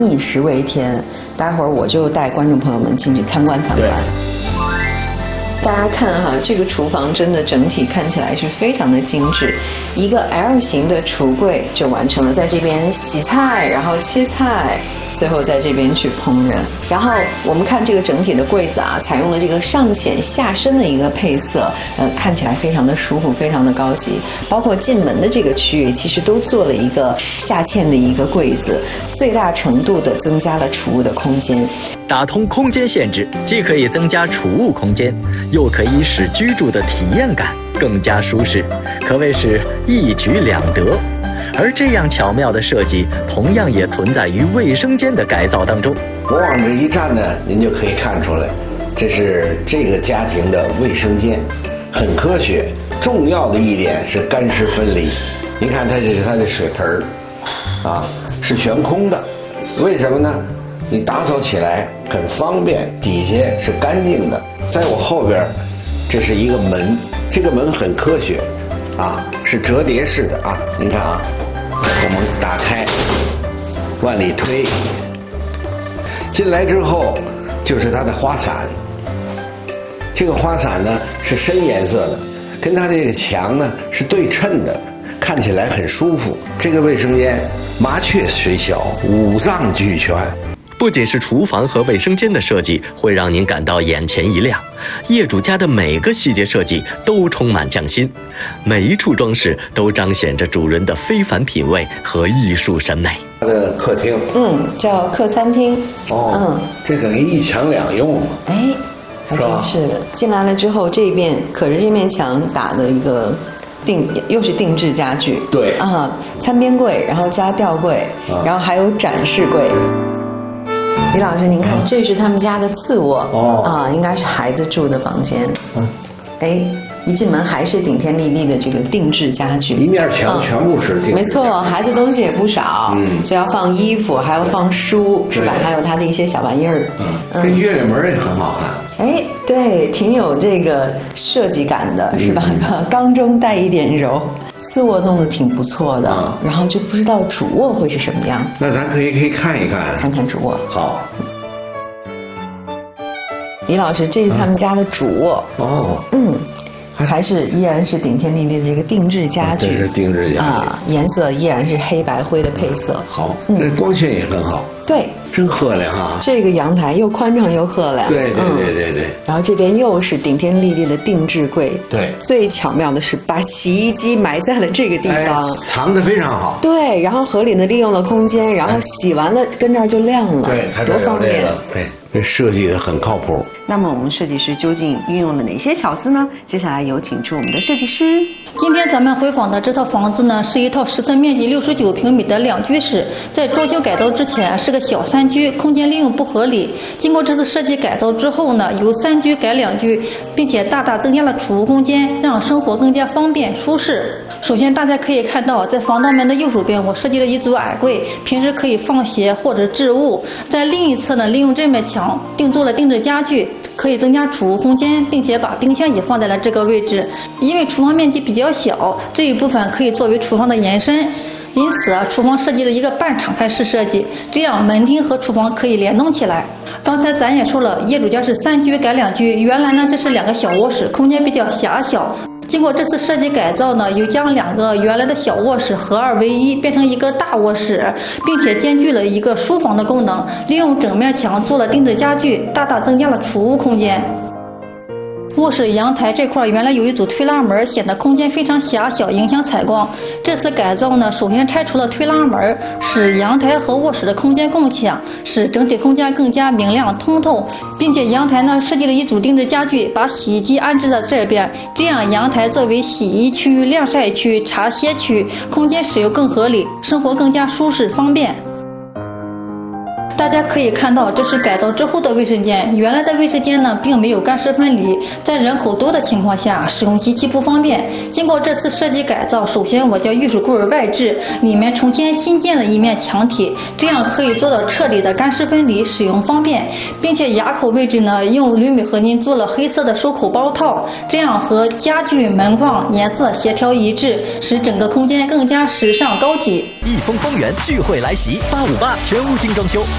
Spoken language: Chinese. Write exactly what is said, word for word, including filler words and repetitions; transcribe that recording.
以食为天，待会儿我就带观众朋友们进去参观参观。大家看哈，这个厨房真的整体看起来是非常的精致，一个 L 型的橱柜就完成了，在这边洗菜，然后切菜，最后在这边去烹饪。然后我们看这个整体的柜子啊，采用了这个上浅下深的一个配色，呃，看起来非常的舒服，非常的高级。包括进门的这个区域，其实都做了一个下嵌的一个柜子，最大程度的增加了储物的空间。 打通空间限制，既可以增加储物空间，又可以使居住的体验感更加舒适，可谓是一举两得。而这样巧妙的设计，同样也存在于卫生间的改造当中。 我往这一站呢，您就可以看出来，这是这个家庭的卫生间，很科学。重要的一点是干湿分离。您看，它这是它的水盆儿，啊，是悬空的，为什么呢？你打扫起来很方便，底下是干净的。在我后边，这是一个门，这个门很科学，啊，是折叠式的啊。您看啊，我们打开，往里推，进来之后就是它的花伞。这个花伞呢是深颜色的，跟它这个墙呢是对称的，看起来很舒服。这个卫生间麻雀虽小，五脏俱全。 不仅是厨房和卫生间的设计会让您感到眼前一亮，业主家的每个细节设计都充满匠心，每一处装饰都彰显着主人的非凡品味和艺术审美。 它的客厅， 嗯，叫客餐厅。 哦，嗯，这等于一墙两用。 哎，还真是。进来了之后，这边可是这面墙打的一个定，又是定制家具。 对啊，餐边柜，然后加吊柜，啊、然后还有展示柜。李老师，您看，这是他们家的次卧，哦，啊，应该是孩子住的房间。嗯，哎，一进门还是顶天立地的这个定制家具， 一面墙全部是定制。 没错，孩子东西也不少，嗯，就要放衣服，还要放书，是吧？还有他的一些小玩意儿。 嗯，这月亮门也很好看。 哎，对，挺有这个设计感的，是吧？嗯、刚中带一点柔。次卧弄得挺不错的，嗯、然后就不知道主卧会是什么样。 那咱可以可以看一看， 看看主卧。 好， 李老师，这是他们家的主卧。 嗯、哦， 嗯，还是依然是顶天立地的这个定制家具， 这是定制家具啊，颜色依然是黑白灰的配色。 好，这光线也很好。 对， 真赫亮啊！ 这个阳台又宽敞又赫亮。 对对对对对。 然后这边又是顶天立地的定制柜。 对。 最巧妙的是把洗衣机埋在了这个地方， 哎、藏得非常好。 对，然后合理的利用了空间，然后洗完了跟这儿就亮了。 对，它多方便。 对，这设计的很靠谱。 那么我们设计师究竟运用了哪些巧思呢？接下来有请出我们的设计师。 今天咱们回访的这套房子呢，是一套实测面积六十九平米的两居室，在装修改造之前是个小三居，空间利用不合理。经过这次设计改造之后呢，由三居改两居，并且大大增加了储物空间，让生活更加方便舒适。首先大家可以看到，在防盗门的右手边，我设计了一组矮柜，平时可以放鞋或者置物。在另一侧呢，利用这面墙定做了定制家具，可以增加储物空间，并且把冰箱也放在了这个位置。因为厨房面积比较小，这一部分可以作为厨房的延伸，因此啊，厨房设计了一个半敞开式设计，这样门厅和厨房可以联动起来。刚才咱也说了，业主家是三居改两居，原来呢这是两个小卧室，空间比较狭小。经过这次设计改造呢，又将两个原来的小卧室合二为一，变成一个大卧室，并且兼具了一个书房的功能，利用整面墙做了定制家具，大大增加了储物空间。卧室阳台这块原来有一组推拉门，显得空间非常狭小，影响采光。这次改造呢，首先拆除了推拉门，使阳台和卧室的空间共享，使整体空间更加明亮通透，并且阳台呢设计了一组定制家具，把洗衣机安置在这边，这样阳台作为洗衣区、晾晒区、茶歇区，空间使用更合理，生活更加舒适方便。大家可以看到，这是改造之后的卫生间。原来的卫生间呢，并没有干湿分离，在人口多的情况下，使用极其不方便。经过这次设计改造，首先我将浴室柜外置，里面重新新建了一面墙体，这样可以做到彻底的干湿分离，使用方便。并且牙口位置呢，用铝镁合金做了黑色的收口包套，这样和家具门框颜色协调一致，使整个空间更加时尚高级。 益丰方圆聚会来袭，八五八全屋精装修，